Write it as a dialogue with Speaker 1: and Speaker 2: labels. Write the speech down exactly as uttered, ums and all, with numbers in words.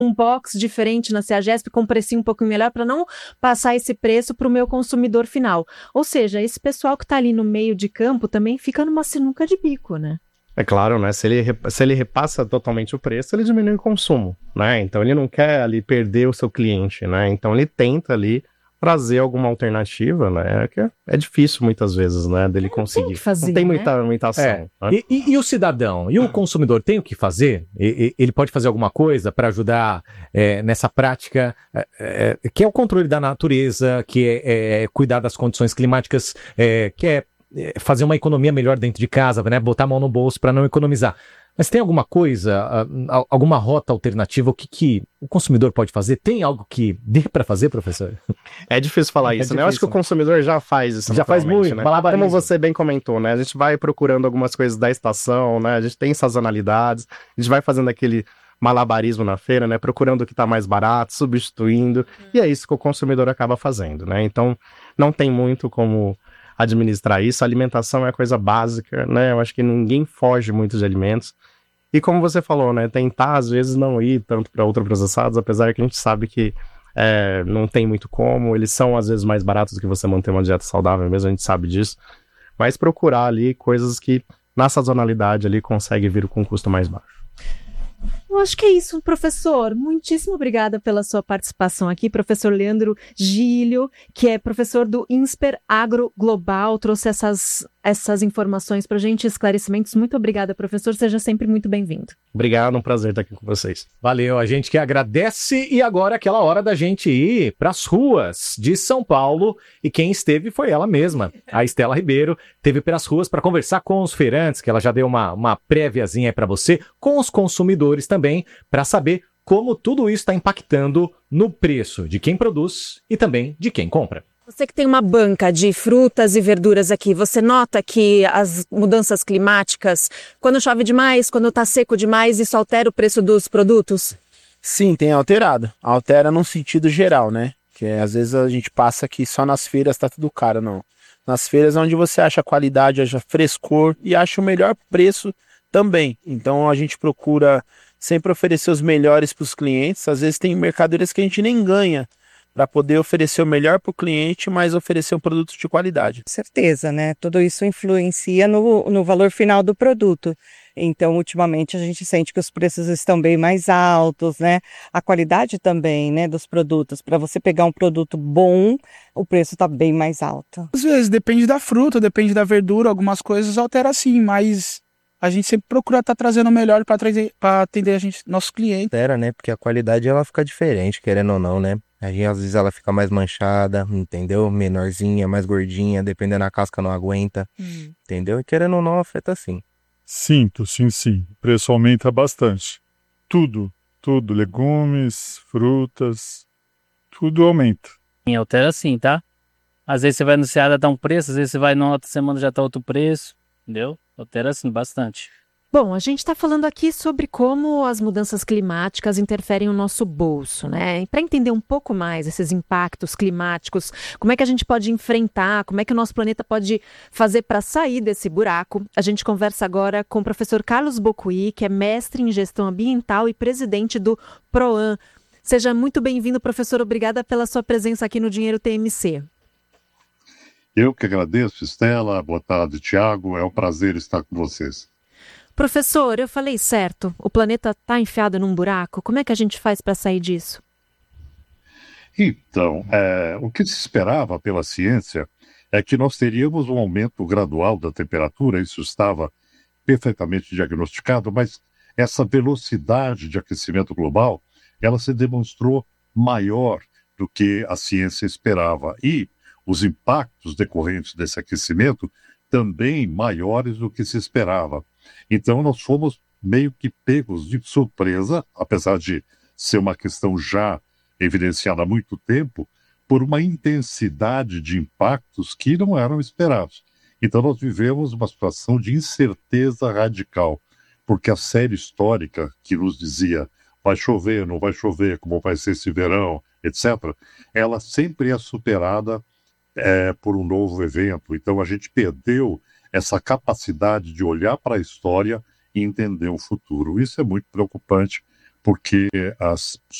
Speaker 1: um box diferente na CEAGESP com um precinho um pouco melhor para não passar esse preço para o meu consumidor final. Ou seja, esse pessoal que está ali no meio de campo também fica numa sinuca de bico, né?
Speaker 2: É claro, né? Se ele, se ele repassa totalmente o preço, ele diminui o consumo, né? Então ele não quer ali perder o seu cliente, né? Então ele tenta ali trazer alguma alternativa, né? Que é, é difícil muitas vezes, né? Dele
Speaker 1: Não
Speaker 2: conseguir.
Speaker 1: tem o que fazer,
Speaker 2: não tem
Speaker 1: né?
Speaker 2: muita, muita ação.
Speaker 3: É.
Speaker 2: Né?
Speaker 3: E, e, e o cidadão? E o consumidor tem o que fazer? E, e, ele pode fazer alguma coisa para ajudar é, nessa prática, é, é, que é o controle da natureza, que é, é cuidar das condições climáticas, é, que é fazer uma economia melhor dentro de casa, né? Botar a mão no bolso para não economizar. Mas tem alguma coisa, alguma rota alternativa, o que, que o consumidor pode fazer? Tem algo que dê para fazer, professor?
Speaker 2: É difícil falar isso,
Speaker 3: é
Speaker 2: né? Eu acho que o consumidor já faz isso.
Speaker 3: Já faz muito,
Speaker 2: né?
Speaker 3: malabarismo.
Speaker 2: Como você bem comentou, né? A gente vai procurando algumas coisas da estação, né? A gente tem sazonalidades, a gente vai fazendo aquele malabarismo na feira, né? Procurando o que está mais barato, substituindo, hum. e é isso que o consumidor acaba fazendo, né? Então, não tem muito como administrar isso. A alimentação é a coisa básica, né? Eu acho que ninguém foge muito de alimentos. E como você falou, né? Tentar, às vezes, não ir tanto para ultraprocessados, apesar que a gente sabe que é, não tem muito como. Eles são, às vezes, mais baratos do que você manter uma dieta saudável mesmo, a gente sabe disso. Mas procurar ali coisas que, na sazonalidade, ali, consegue vir com um custo mais baixo.
Speaker 1: Eu acho que é isso, professor. Muitíssimo obrigada pela sua participação aqui, professor Leandro Gílio, que é professor do INSPER Agro Global, trouxe essas, essas informações para a gente, esclarecimentos. Muito obrigada, professor, seja sempre muito bem-vindo.
Speaker 2: Obrigado, um prazer estar aqui com vocês.
Speaker 3: Valeu, a gente que agradece, e agora é aquela hora da gente ir para as ruas de São Paulo, e quem esteve foi ela mesma, a Estela Ribeiro, teve pelas ruas para conversar com os feirantes, que ela já deu uma, uma préviazinha aí para você, com os consumidores também, para saber como tudo isso está impactando no preço de quem produz e também de quem compra.
Speaker 1: Você que tem uma banca de frutas e verduras aqui, você nota que as mudanças climáticas, quando chove demais, quando está seco demais, isso altera o preço dos produtos?
Speaker 4: Sim, tem alterado. Altera num sentido geral, né? Que é, às vezes a gente passa aqui só nas feiras tá tudo caro, não. Nas feiras é onde você acha qualidade, acha frescor e acha o melhor preço também. Então a gente procura sempre oferecer os melhores para os clientes. Às vezes tem mercadorias que a gente nem ganha para poder oferecer o melhor para o cliente, mas oferecer um produto de qualidade.
Speaker 5: Certeza, né? Tudo isso influencia no, no valor final do produto. Então, ultimamente, a gente sente que os preços estão bem mais altos, né? A qualidade também, né, dos produtos. Para você pegar um produto bom, o preço está bem mais alto.
Speaker 6: Às vezes, depende da fruta, depende da verdura, algumas coisas altera sim, mas a gente sempre procura estar tá trazendo o melhor para atender a gente, nossos clientes.
Speaker 7: Altera, né? Porque a qualidade ela fica diferente, querendo ou não, né? A gente, às vezes ela fica mais manchada, entendeu? Menorzinha, mais gordinha, dependendo da casca não aguenta, hum. entendeu? E querendo ou não, afeta sim.
Speaker 8: Sinto, sim, sim. O preço aumenta bastante. Tudo, tudo, legumes, frutas, tudo aumenta.
Speaker 9: Sim, altera sim, tá? Às vezes você vai anunciar, dá um preço, às vezes você vai na outra semana já tá outro preço, entendeu? Altera sim, bastante.
Speaker 1: Bom, a gente está falando aqui sobre como as mudanças climáticas interferem no nosso bolso, né? E para entender um pouco mais esses impactos climáticos, como é que a gente pode enfrentar, como é que o nosso planeta pode fazer para sair desse buraco, a gente conversa agora com o professor Carlos Bocuí, que é mestre em gestão ambiental e presidente do PROAM. Seja muito bem-vindo, professor. Obrigada pela sua presença aqui no Dinheiro T M C.
Speaker 10: Eu que agradeço, Estela. Boa tarde, Tiago. É um prazer estar com vocês.
Speaker 1: Professor, eu falei certo? O planeta está enfiado num buraco? Como é que a gente faz para sair disso?
Speaker 10: Então, é, o que se esperava pela ciência é que nós teríamos um aumento gradual da temperatura, isso estava perfeitamente diagnosticado, mas essa velocidade de aquecimento global, ela se demonstrou maior do que a ciência esperava. E os impactos decorrentes desse aquecimento também maiores do que se esperava. Então, nós fomos meio que pegos de surpresa, apesar de ser uma questão já evidenciada há muito tempo, por uma intensidade de impactos que não eram esperados. Então, nós vivemos uma situação de incerteza radical, porque a série histórica que nos dizia vai chover, não vai chover, como vai ser esse verão, etcétera, ela sempre é superada é, por um novo evento. Então, a gente perdeu essa capacidade de olhar para a história e entender o futuro. Isso é muito preocupante, porque as